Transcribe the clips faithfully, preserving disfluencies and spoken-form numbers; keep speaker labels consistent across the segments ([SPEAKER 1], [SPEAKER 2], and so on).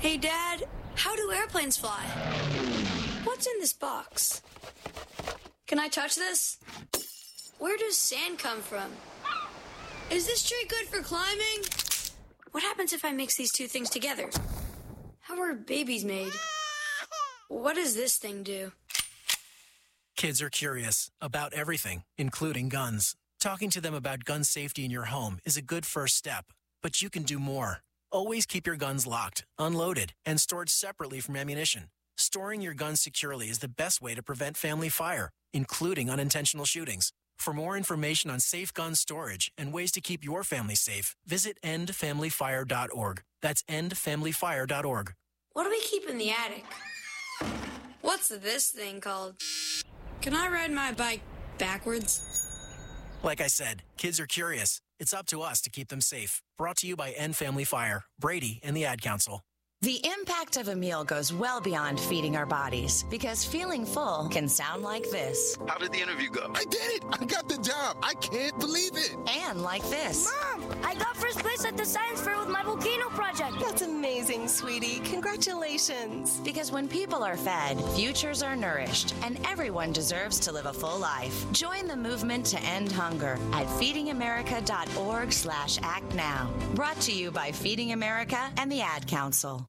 [SPEAKER 1] Hey, Dad, how do airplanes fly? What's in this box? Can I touch this? Where does sand come from? Is this tree good for climbing? What happens if I mix these two things together? How are babies made? What does this thing do?
[SPEAKER 2] Kids are curious about everything, including guns. Talking to them about gun safety in your home is a good first step, but you can do more. Always keep your guns locked, unloaded, and stored separately from ammunition. Storing your guns securely is the best way to prevent family fire, including unintentional shootings. For more information on safe gun storage and ways to keep your family safe, visit end family fire dot org. That's end family fire dot org.
[SPEAKER 1] What do we keep in the attic? What's this thing called? Can I ride my bike backwards?
[SPEAKER 2] Like I said, kids are curious. It's up to us to keep them safe. Brought to you by End Family Fire, Brady, and the Ad Council.
[SPEAKER 3] The impact of a meal goes well beyond feeding our bodies, because feeling full can sound like this.
[SPEAKER 4] How did the interview go?
[SPEAKER 5] I did it! I got the job! I can't believe it!
[SPEAKER 3] And like this.
[SPEAKER 6] Mom, I got first place at the science fair with my volcano project.
[SPEAKER 7] That's amazing, sweetie. Congratulations.
[SPEAKER 3] Because when people are fed, futures are nourished, and everyone deserves to live a full life. Join the movement to end hunger at feeding america dot org slash act now. Brought to you by Feeding America and the Ad Council.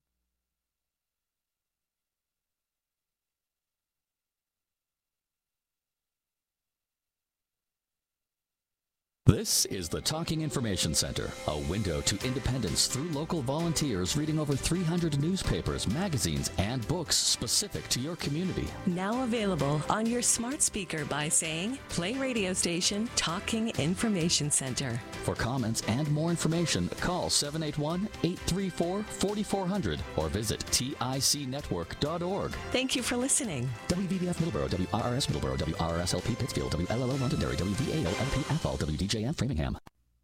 [SPEAKER 8] This is the Talking Information Center, a window to independence through local volunteers reading over three hundred newspapers, magazines, and books specific to your community.
[SPEAKER 9] Now available on your smart speaker by saying, play radio station Talking Information Center.
[SPEAKER 8] For comments and more information, call seven eight one, eight three four, four four zero zero or visit tic network dot org.
[SPEAKER 9] Thank you for listening.
[SPEAKER 8] W B B F Middleborough, W R R S Middleborough, W R R S L P Pittsfield, W L L O Londonderry, W V A O L P Athol, W D J M Framingham.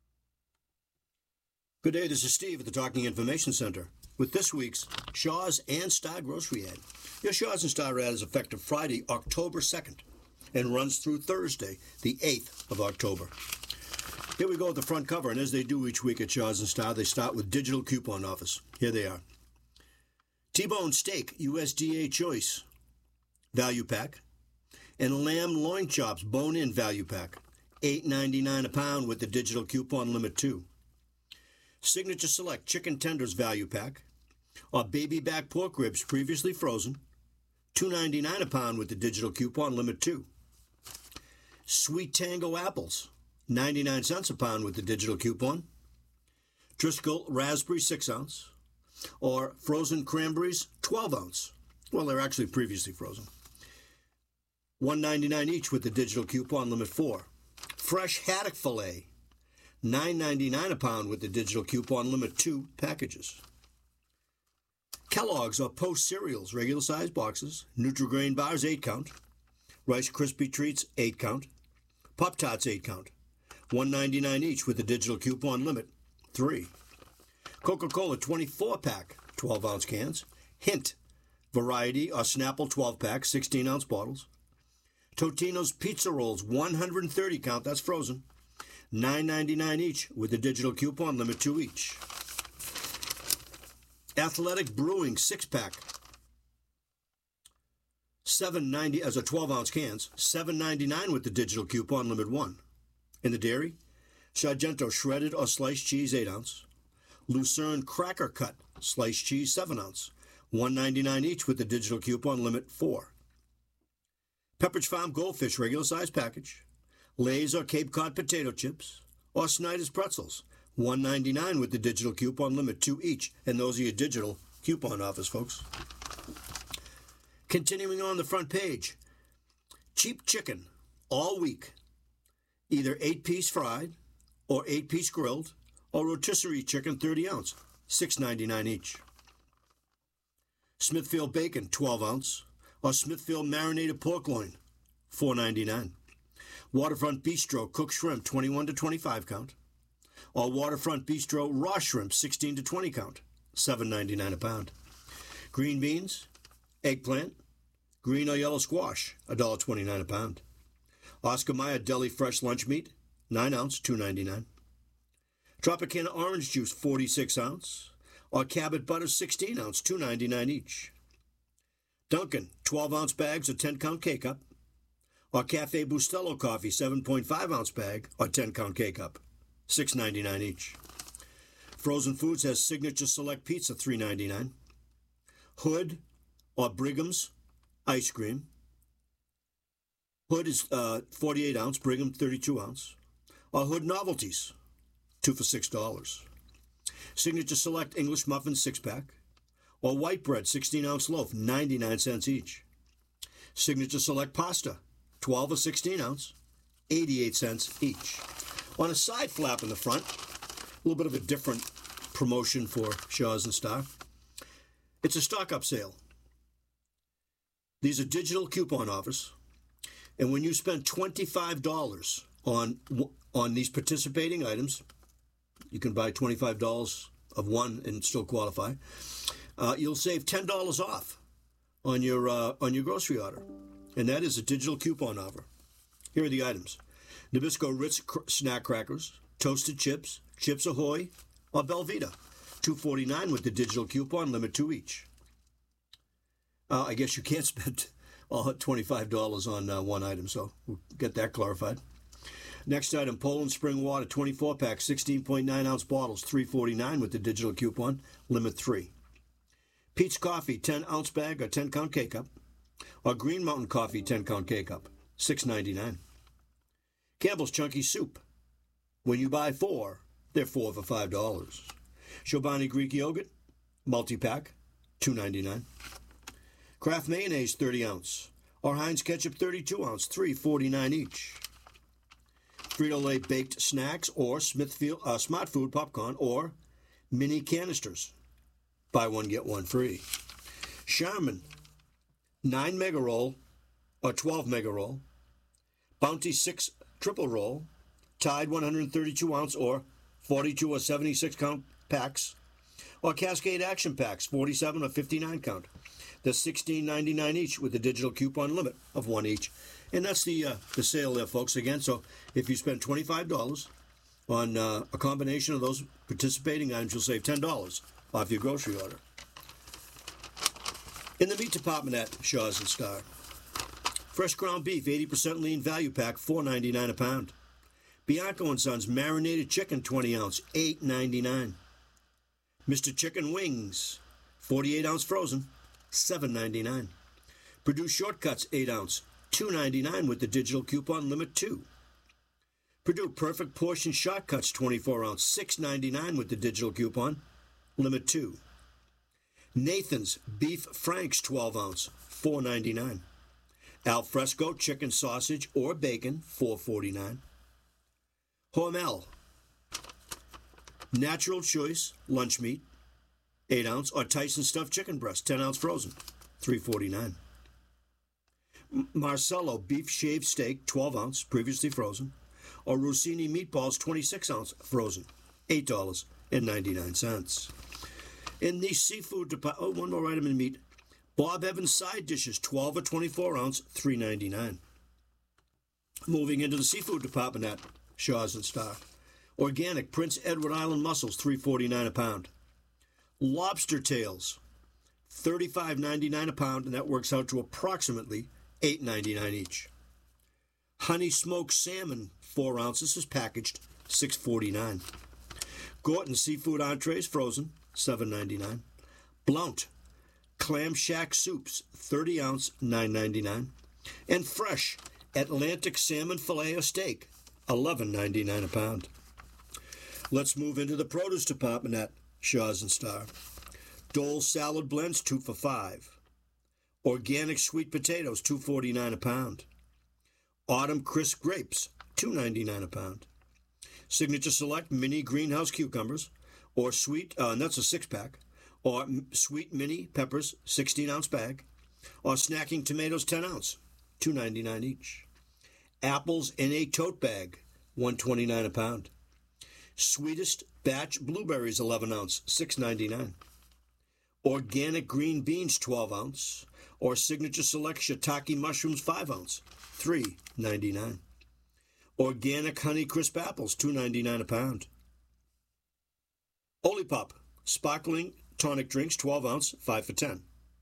[SPEAKER 10] Good day, this is Steve at the Talking Information Center with this week's Shaw's and Star Grocery Ad. Your Shaw's and Star ad is effective Friday, October second, and runs through Thursday, the eighth of October. Here we go with the front cover, and as they do each week at Shaw's and Star, they start with Digital Coupon Office. Here they are. T-bone steak, U S D A choice, value pack, and lamb loin chops, bone-in value pack, eight ninety-nine a pound with the digital coupon limit two. Signature Select chicken tenders value pack, or baby back pork ribs previously frozen, two ninety-nine a pound with the digital coupon limit two. Sweet Tango apples, ninety-nine cents a pound with the digital coupon. Driscoll raspberry six ounce, or frozen cranberries twelve ounce. Well, they're actually previously frozen. one ninety-nine each with the digital coupon limit four. Fresh haddock fillet, nine ninety-nine a pound with the digital coupon limit two packages. Kellogg's or Post cereals, regular size boxes. Nutri-Grain bars, eight count. Rice Krispie treats, eight count. Pop-Tarts, eight count. one ninety-nine each with the digital coupon limit three. Coca-Cola twenty-four pack, twelve ounce cans. Hint, variety or Snapple twelve pack, sixteen ounce bottles. Totino's pizza rolls, one hundred thirty count, that's frozen. nine ninety-nine each with the digital coupon limit two each. Athletic Brewing six pack, seven ninety as a twelve ounce cans, seven ninety-nine with the digital coupon limit one. In the dairy, Sargento shredded or sliced cheese eight ounce. Lucerne Cracker Cut sliced cheese seven ounce, one ninety-nine each with the digital coupon limit four. Pepperidge Farm Goldfish regular size package, Lay's or Cape Cod potato chips, or Snyder's pretzels, one ninety-nine with the digital coupon limit two each, and those are your digital coupon offers, folks. Continuing on the front page, cheap chicken all week, either eight piece fried or eight piece grilled, or rotisserie chicken thirty ounce, six ninety-nine each. Smithfield bacon twelve ounce, or Smithfield marinated pork loin, four ninety-nine. Waterfront Bistro cooked shrimp, twenty-one to twenty-five count, or Waterfront Bistro raw shrimp, sixteen to twenty count, seven ninety-nine a pound. Green beans, eggplant, green or yellow squash, one twenty-nine a pound. Oscar Mayer deli fresh lunch meat, nine ounce, two ninety-nine. Tropicana orange juice, forty-six ounce, Or Cabot Butter sixteen ounce, two ninety-nine each. Dunkin' twelve ounce bags or ten count K-Cup. Or Cafe Bustelo coffee seven point five ounce bag or ten count K-Cup, six ninety-nine each. Frozen Foods has Signature Select Pizza, three ninety-nine. Hood or Brigham's ice cream. Hood is uh, forty-eight ounce, Brigham thirty-two ounce. Or Hood Novelties, two for six dollars. Signature Select English Muffin six pack. Or White Bread sixteen ounce loaf, ninety-nine cents each. Signature Select Pasta, twelve or sixteen ounce, eighty-eight cents each. On a side flap in the front, a little bit of a different promotion for Shaw's and Star. It's a stock-up sale. These are digital coupon offers. And when you spend twenty-five dollars on on these participating items, you can buy twenty-five dollars of one and still qualify. Uh, you'll save ten dollars off on your uh, on your grocery order, and that is a digital coupon offer. Here are the items: Nabisco Ritz cr- snack crackers, toasted chips, Chips Ahoy, or Belvita, two forty-nine with the digital coupon, limit two each. Uh, I guess you can't spend all twenty-five dollars on uh, one item, so we'll get that clarified. Next item, Poland Spring Water twenty-four pack, sixteen point nine ounce bottles, three forty-nine with the digital coupon, limit three. Pete's Coffee ten ounce bag or ten count K-Cup, or Green Mountain Coffee ten count K-Cup, six ninety-nine. Campbell's Chunky Soup. When you buy four, they're four for five dollars. Chobani Greek Yogurt, multi-pack, two ninety-nine. Kraft Mayonnaise thirty ounce, or Heinz Ketchup thirty-two ounce, three forty-nine each. Frito-Lay Baked Snacks or Smithfield uh, Smart Food Popcorn or Mini Canisters. Buy one, get one free. Charmin, nine mega roll or twelve mega roll. Bounty six triple roll. Tide one thirty-two ounce or forty-two or seventy-six count packs. Or Cascade Action Packs, forty-seven or fifty-nine count. They're sixteen ninety-nine each with a digital coupon limit of one each. And that's the uh, the sale there, folks. Again, so if you spend twenty-five dollars on uh, a combination of those participating items, you'll save ten dollars off your grocery order. In the meat department at Shaw's and Star, fresh ground beef, eighty percent lean value pack, four ninety-nine a pound. Bianco and Sons marinated chicken, twenty ounce, eight ninety-nine. Mister Chicken Wings, forty-eight ounce frozen, seven ninety-nine. Purdue Shortcuts, eight ounce, two ninety-nine with the digital coupon, limit two. Purdue Perfect Portion Shortcuts, twenty-four ounce, six ninety-nine with the digital coupon, limit two. Nathan's Beef Franks, twelve ounce, four ninety-nine. Al Fresco Chicken Sausage or Bacon, four forty-nine. Hormel Natural Choice Lunch Meat, eight ounce, or Tyson Stuffed Chicken Breast, ten ounce frozen, three forty-nine. Marcello Beef Shaved Steak, twelve ounce, previously frozen, or Rossini Meatballs, twenty-six ounce, frozen, eight dollars and ninety-nine cents. In the seafood department, oh, one more item in meat. Bob Evans Side Dishes, twelve or twenty-four ounce, three ninety-nine. Moving into the seafood department at Shaw's and Star. Organic Prince Edward Island mussels, three forty-nine a pound. Lobster tails, thirty-five ninety-nine a pound, and that works out to approximately eight ninety-nine each. Honey smoked salmon, four ounces, is packaged, six forty-nine. Gorton seafood entrees, frozen, seven ninety-nine. Blount clam shack soups, thirty ounce, nine ninety-nine. And fresh Atlantic salmon filet or steak, eleven ninety-nine a pound. Let's move into the produce department at Shaw's and Star. Dole salad blends, two for five. Organic sweet potatoes, two forty-nine a pound. Autumn crisp grapes, two ninety-nine a pound. Signature Select mini greenhouse cucumbers, or sweet, uh, and that's a six pack, or sweet mini peppers, sixteen ounce bag, or snacking tomatoes, ten ounce, two ninety-nine each. Apples in a tote bag, one twenty-nine a pound. Sweetest batch blueberries, eleven ounce, six ninety-nine. Organic green beans, twelve ounce, or Signature Select shiitake mushrooms, five ounce, three ninety-nine. Organic honey crisp apples, two ninety-nine a pound. Olipop sparkling Tonic drinks, twelve ounce, five for ten.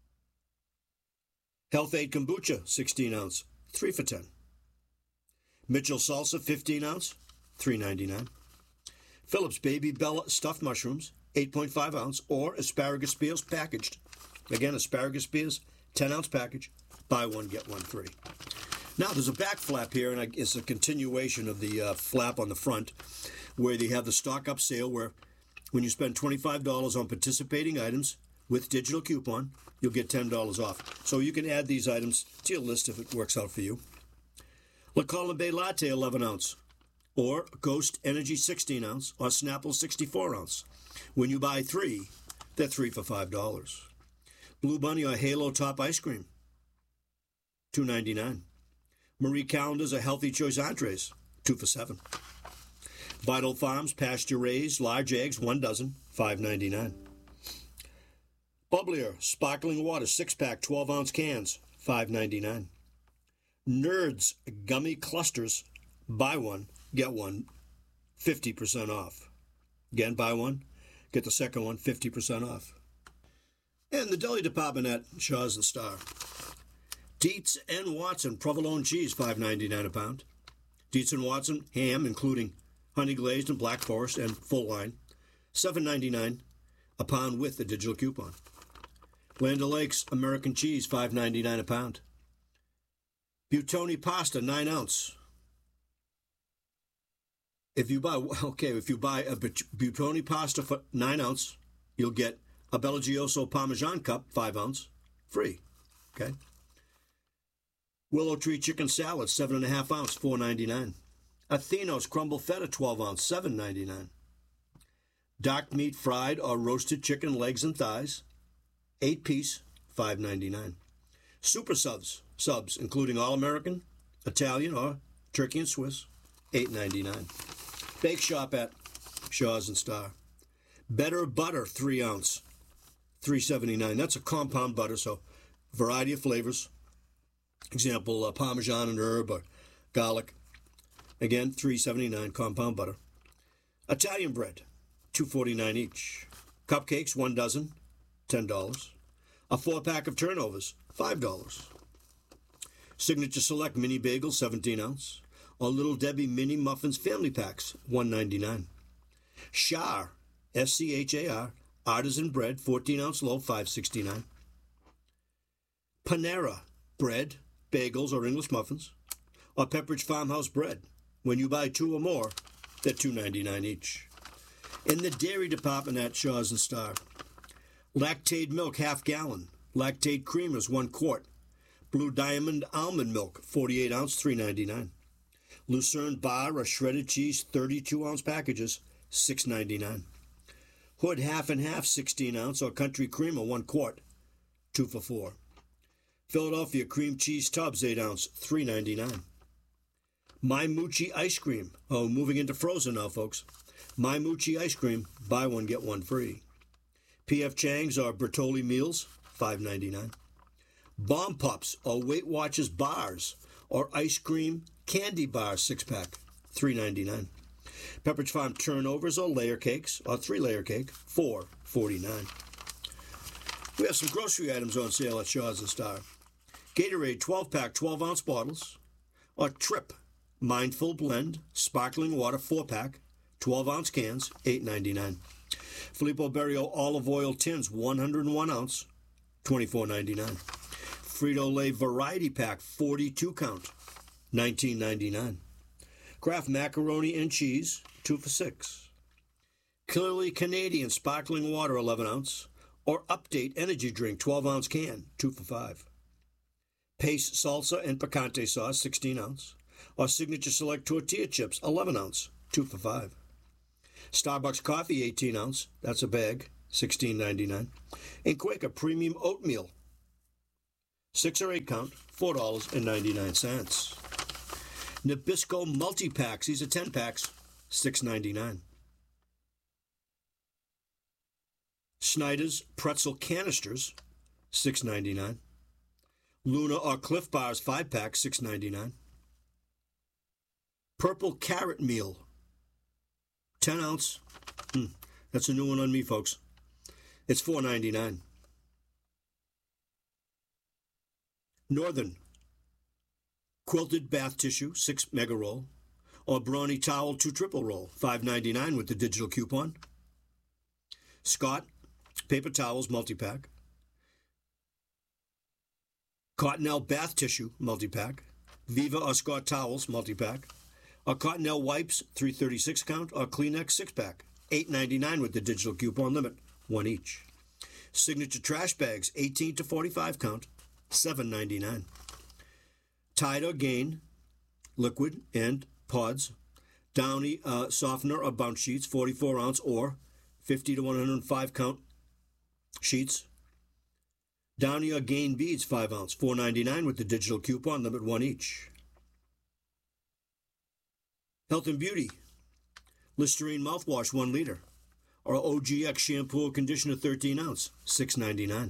[SPEAKER 10] Health Aid Kombucha, sixteen ounce, three for ten. Mitchell Salsa, fifteen ounce, three ninety-nine. Phillips Baby Bella Stuffed Mushrooms, eight point five ounce, or asparagus spears packaged. Again, asparagus spears, ten ounce package, buy one, get one free. Now, there's a back flap here, and it's a continuation of the uh, flap on the front, where they have the stock up sale, where when you spend twenty-five dollars on participating items with digital coupon, you'll get ten dollars off. So you can add these items to your list if it works out for you. La Column Bay Latte, eleven ounce, or Ghost Energy, sixteen ounce, or Snapple, sixty-four ounce. When you buy three, they're three for five dollars. Blue Bunny or Halo Top Ice Cream, two ninety-nine. Marie Callender's or Healthy Choice Entrees, two for seven. Vital Farms Pasture Raised Large Eggs, one dozen, five ninety-nine. Bubblier Sparkling Water, six pack, twelve ounce cans, five ninety-nine. Nerds Gummy Clusters, buy one, get one, fifty percent off. Again, buy one, get the second one, fifty percent off. And the deli department at Shaw's and Star. Dietz and Watson provolone cheese, five ninety-nine a pound. Dietz and Watson ham, including honey glazed and black forest and full line, seven ninety-nine a pound with the digital coupon. Land O'Lakes American cheese, five ninety-nine a pound. Buitoni pasta, nine ounce. If you buy, okay, if you buy a Buitoni pasta for nine ounce, you'll get a Bellagioso Parmesan cup, five ounce, free. Okay. Willow Tree chicken salad, seven and a half ounce, four ninety-nine. Athenos crumble feta, twelve ounce, seven ninety-nine. Dark meat fried or roasted chicken legs and thighs, eight piece, five ninety-nine. Super subs, subs including All American, Italian or Turkey and Swiss, eight ninety-nine. Bake Shop at Shaw's and Star. Better butter, three ounce, three seventy-nine. That's a compound butter, so variety of flavors. Example, uh, Parmesan and herb or garlic. Again, three seventy-nine compound butter. Italian bread, two forty-nine each. Cupcakes, one dozen, ten dollars. A four-pack of turnovers, five dollars. Signature Select Mini Bagel, seventeen ounce. Or Little Debbie Mini Muffins Family Packs, one ninety-nine. Char, S C H A R, Artisan Bread, fourteen ounce loaf, five sixty-nine. Panera Bread, bagels or English muffins. Or Pepperidge Farmhouse Bread. When you buy two or more, they're two ninety-nine each. In the dairy department at Shaw's and Star. Lactaid milk, half gallon. Lactaid creamers, one quart. Blue Diamond almond milk, forty-eight ounce, three ninety-nine. Lucerne bar or shredded cheese, thirty-two ounce packages, six ninety-nine. Hood half and half, sixteen ounce, or country creamer, one quart, two for four. Philadelphia cream cheese tubs, eight ounce, three ninety-nine. My Moochie ice cream. Oh, moving into frozen now, folks. My Moochie ice cream, buy one, get one free. P F Chang's or Bertolli meals, five ninety-nine. Bomb Pups or Weight Watchers bars or ice cream candy bars, six pack, three ninety-nine. Pepperidge Farm turnovers or layer cakes or three layer cake, four forty-nine. We have some grocery items on sale at Shaw's and Star. Gatorade twelve pack, twelve ounce bottles, or Trip Mindful Blend sparkling water four pack, twelve ounce cans, eight ninety-nine. Filippo Berio olive oil tins, one hundred one ounce, twenty-four ninety-nine. Frito-Lay variety pack, forty-two count, nineteen ninety-nine. Kraft macaroni and cheese, two for six. Clearly Canadian sparkling water, eleven ounce, or Update energy drink, twelve ounce can, two for five. Pace salsa and picante sauce, sixteen ounce, or Signature Select tortilla chips, eleven ounce, two for five. Starbucks coffee, eighteen ounce, that's a bag, sixteen ninety-nine. And Quaker premium oatmeal, six or eight count, four dollars and ninety-nine cents. Nabisco multi-packs, these are ten packs, six ninety-nine. Snyder's pretzel canisters, six ninety-nine. Luna or Cliff Bars five pack, six ninety-nine. Purple carrot meal, ten ounce. Hmm, that's a new one on me, folks. It's four ninety-nine. Northern quilted bath tissue, six mega roll, or Brawny towel, two triple roll, five ninety-nine with the digital coupon. Scott paper towels, multi-pack. Cottonelle bath tissue, multi-pack. Viva or Scott towels, multi-pack. Or Cottonelle wipes, three thirty-six count, or Kleenex six-pack, eight ninety-nine with the digital coupon limit, one each. Signature trash bags, eighteen to forty-five count, seven ninety-nine. Tide or Gain, liquid and pods. Downy uh, softener or bounce sheets, forty-four ounce or fifty to one hundred five count sheets. Downy or Gain beads, five ounce, four ninety-nine with the digital coupon limit, one each. Health and Beauty, Listerine mouthwash, one liter, or O G X shampoo or conditioner, thirteen ounce, six ninety-nine.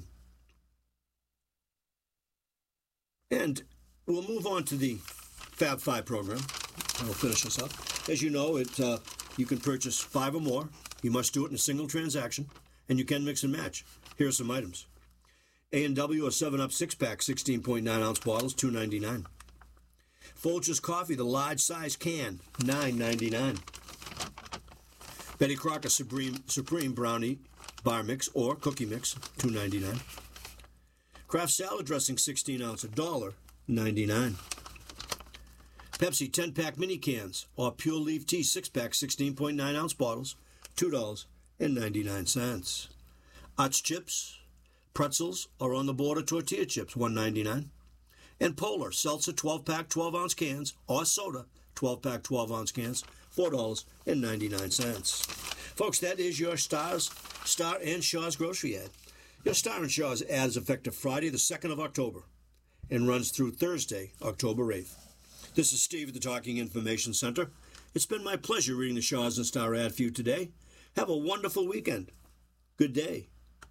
[SPEAKER 10] And we'll move on to the Fab Five program. I'll finish this up. As you know, it uh, you can purchase five or more. You must do it in a single transaction, and you can mix and match. Here are some items. A and W or seven up six-pack, sixteen point nine ounce bottles, two ninety-nine. Folgers Coffee, the large size can, nine ninety-nine. Betty Crocker Supreme, Supreme Brownie Bar Mix or Cookie Mix, two ninety-nine. Kraft Salad Dressing, sixteen ounce, one dollar ninety-nine. Pepsi ten-pack mini cans or Pure Leaf Tea six-pack, sixteen point nine ounce bottles, two dollars ninety-nine. Utz Chips, pretzels, or on the border tortilla chips, one ninety-nine. And Polar Seltzer twelve-pack twelve ounce cans or soda twelve-pack twelve ounce cans, four dollars ninety-nine. Folks, that is your Stars, Star and Shaw's grocery ad. Your Star and Shaw's ad is effective Friday, the second of October, and runs through Thursday, October eighth. This is Steve at the Talking Information Center. It's been my pleasure reading the Shaw's and Star ad for you today. Have a wonderful weekend. Good day.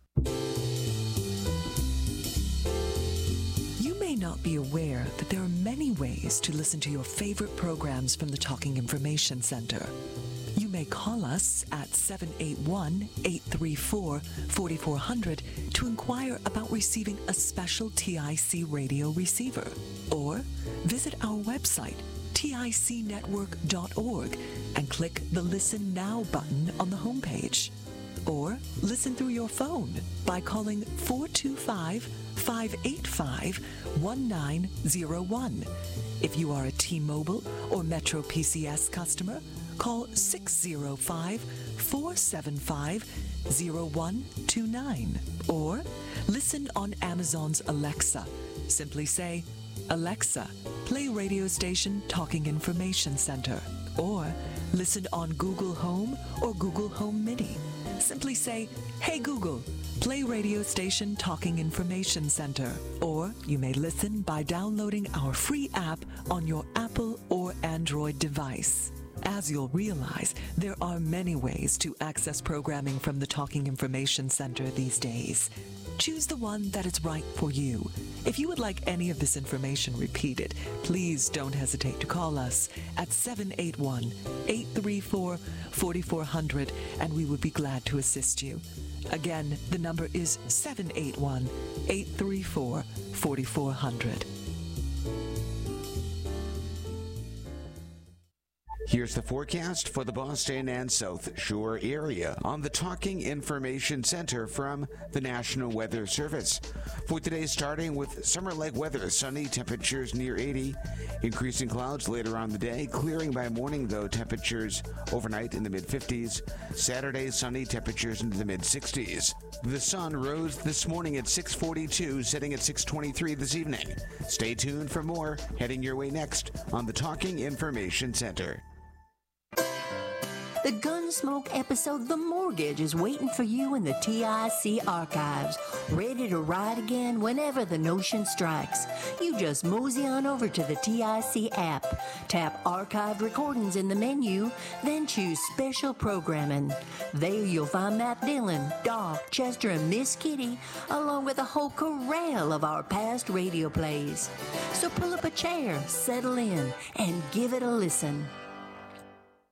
[SPEAKER 9] Not be aware that there are many ways to listen to your favorite programs from the Talking Information Center. You may call us at seven eight one, eight three four, four four zero zero to inquire about receiving a special T I C radio receiver, or visit our website, tic network dot org, and click the Listen Now button on the homepage. Or listen through your phone by calling four two five, five eight five, one nine zero one. If you are a T-Mobile or Metro P C S customer, call six zero five, four seven five, zero one two nine. Or listen on Amazon's Alexa. Simply say, Alexa, play radio station Talking Information Center. Or listen on Google Home or Google Home Mini. Simply say, hey Google, play radio station Talking Information Center. Or you may listen by downloading our free app on your Apple or Android device. As you'll realize, there are many ways to access programming from the Talking Information Center these days. Choose the one that is right for you. If you would like any of this information repeated, please don't hesitate to call us at seven eight one, eight three four, four four zero zero, and we would be glad to assist you. Again, the number is seven eight one, eight three four, four four zero zero.
[SPEAKER 4] Here's the forecast for the Boston and South Shore area on the Talking Information Center from the National Weather Service. For today, starting with summer-like weather, sunny, temperatures near eighty, increasing clouds later on the day, clearing by morning, though, temperatures overnight in the mid-fifties. Saturday, sunny, temperatures into the mid-sixties. The sun rose this morning at six forty-two, setting at six twenty-three this evening. Stay tuned for more, heading your way next on the Talking Information Center.
[SPEAKER 11] The Gunsmoke episode The Mortgage is waiting for you in the T I C archives, ready to ride again whenever the notion strikes. You just mosey on over to the T I C app, tap Archived Recordings in the menu, then choose Special Programming. There you'll find Matt Dillon, Doc, Chester, and Miss Kitty, along with a whole corral of our past radio plays. So pull up a chair, settle in, and give it a listen.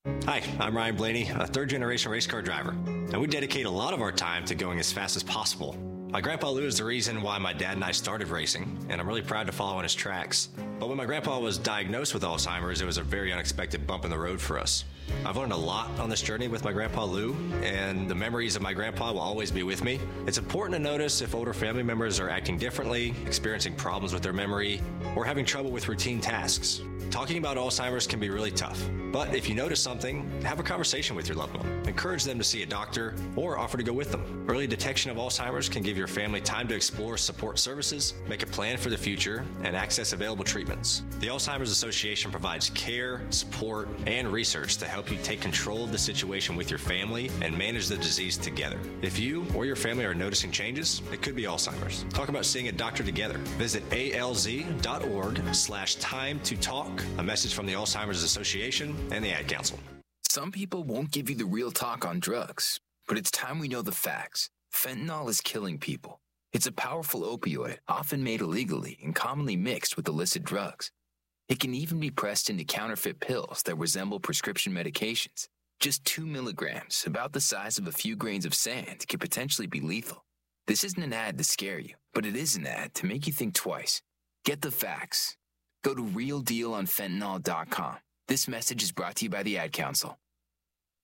[SPEAKER 12] Hi, I'm Ryan Blaney, a third-generation race car driver, and we dedicate a lot of our time to going as fast as possible. My grandpa Lou is the reason why my dad and I started racing, and I'm really proud to follow in his tracks. But when my grandpa was diagnosed with Alzheimer's, it was a very unexpected bump in the road for us. I've learned a lot on this journey with my grandpa Lou, and the memories of my grandpa will always be with me. It's important to notice if older family members are acting differently, experiencing problems with their memory, or having trouble with routine tasks. Talking about Alzheimer's can be really tough, but if you notice something, have a conversation with your loved one. Encourage them to see a doctor or offer to go with them. Early detection of Alzheimer's can give your family time to explore support services, make a plan for the future, and access available treatments. The Alzheimer's Association provides care, support, and research to help you take control of the situation with your family and manage the disease together. If you or your family are noticing changes, it could be Alzheimer's. Talk about seeing a doctor together. Visit alz.org slash time to talk. A message from the Alzheimer's Association and the Ad Council.
[SPEAKER 13] Some people won't give you the real talk on drugs, but it's time we know the facts. Fentanyl is killing people. It's a powerful opioid, often made illegally and commonly mixed with illicit drugs. It can even be pressed into counterfeit pills that resemble prescription medications. Just two milligrams, about the size of a few grains of sand, could potentially be lethal. This isn't an ad to scare you, but it is an ad to make you think twice. Get the facts. Go to real deal on fentanyl dot com. This message is brought to you by the Ad Council.